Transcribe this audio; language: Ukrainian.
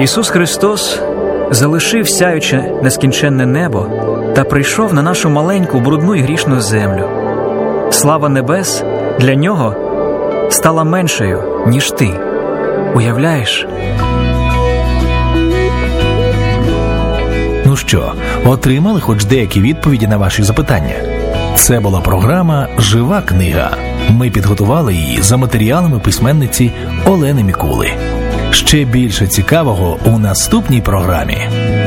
Ісус Христос залишив сяюче нескінченне небо та прийшов на нашу маленьку, брудну і грішну землю. Слава небес для Нього стала меншою, ніж ти. Уявляєш? Ну що, отримали хоч деякі відповіді на ваші запитання? Це була програма «Жива книга». Ми підготували її за матеріалами письменниці Олени Мікули. Ще більше цікавого у наступній програмі.